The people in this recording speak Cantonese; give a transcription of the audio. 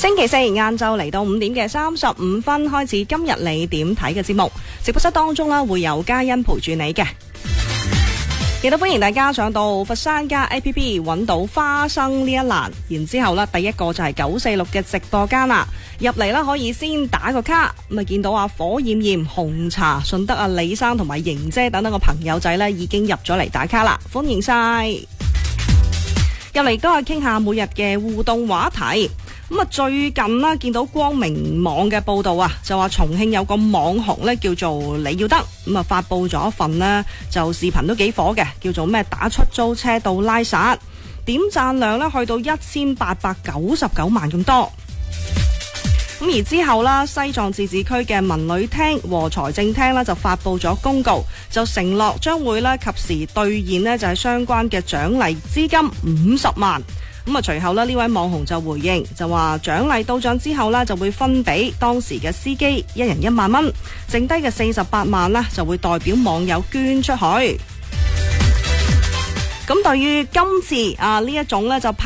星期四晏晝嚟到5點嘅35分開始，今日你點睇嘅節目？直播室當中啦，會有嘉欣陪住你嘅。亦都歡迎大家上到佛山家 APP 揾到花生呢一欄，然之後呢第一個就係946嘅直播間啦。入嚟啦，可以先打個卡，咁啊見到啊火焰焰、紅茶、順德啊李生同埋瑩姐等等個朋友仔呢已經入咗嚟打卡啦，歡迎晒。入嚟都係傾下每日嘅互動話題。咁啊，最近啦見到光明網嘅報道啊，就話重慶有個網紅呢叫做李耀德，咁啊發佈咗一份呢就視頻都幾火嘅，叫做咩打出租車到拉薩，點讚量呢去到1899萬咁多。咁而之後啦，西藏自治區嘅文旅廳和財政廳呢就發佈咗公告，就承諾將會呢及時兌現呢就係相關嘅獎勵資金50萬。咁啊，隨後呢位網紅就回應，就話獎勵到帳之後呢就會分俾當時嘅司機一人1萬蚊，剩低嘅48萬呢就會代表網友捐出去。咁對於今次呢一種呢就